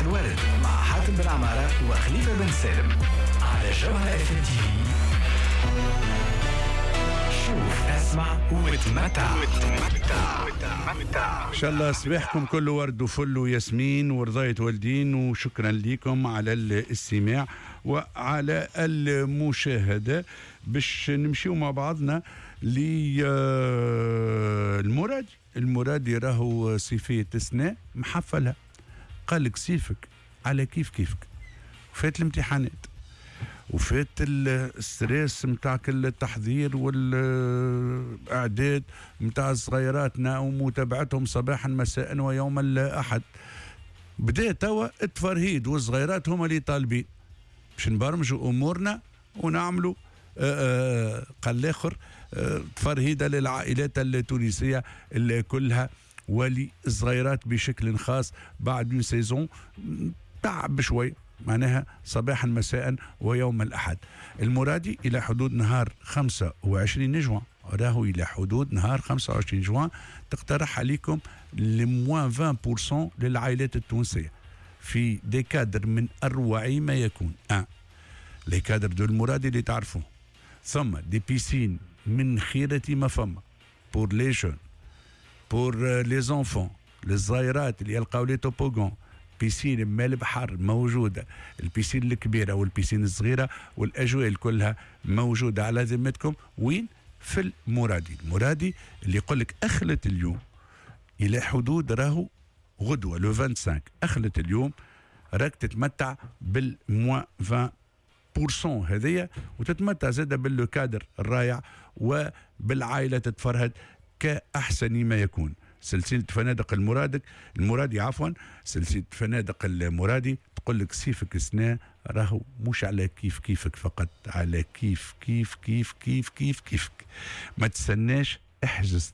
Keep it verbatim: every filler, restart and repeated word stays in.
الورد مع حاتم بن عمارة وخليفة بن سالم على جوهرة اف ام تي في. شوف اسمع وتمتع وتمتع ان شاء الله صباحكم كله ورد وفل وياسمين ورضاية والدين، وشكرا لكم على الاستماع وعلى المشاهدة. باش نمشيو مع بعضنا للمرادي. المرادي راهو صيفية السنة محفلها، قال لك صيفك على كيف كيفك، فات الامتحانات وفات الستريس متاعك التحضير والاعداد متاع صغيراتنا ومتابعتهم صباحا مساء ويوم الاحد. بدا توا التفرهيد والصغيرات هما اللي طالبين باش نبرمجوا امورنا ونعملوا آآ قال الاخر تفرهيده للعائلات التونسيه كلها وللصغيرات بشكل خاص بعد اون سيزون تعب شوي، معناها صباحا مساء ويوم الأحد. المرادي إلى حدود نهار خمسة وعشرين جوان، راهو إلى حدود نهار خمسة وعشرين جوان تقترح عليكم لموان عشرين بالمئة للعائلات التونسية في دي كادر من أروع ما يكون. أه لي كادر دو المرادي اللي تعرفوه، ثم دي بيسين من خيرة ما فما بور لي جون بور لي زونفون للصغيرات اللي يلقاو لي توبوغون، بيسين ماء البحر موجودة، البيسين الكبيرة والبيسين الصغيرة والأجواء كلها موجودة على ذمتكم. وين؟ في المرادي. المرادي اللي يقول لك أخلت اليوم إلى حدود راهو غدوة لو خمسة وعشرين أخلت اليوم، راك تتمتع بالموان عشرين بالمئة هذية، وتتمتع زادة باللو كادر الرائع وبالعائلة تتفرهد كأحسن ما يكون. سلسلة فنادق المرادك المرادي عفوا سلسلة فنادق المرادي تقول لك صيفك السنة راهو مش على كيف كيفك فقط، على كيف كيف كيف كيف كيف كيفك. ما تستناش، احجز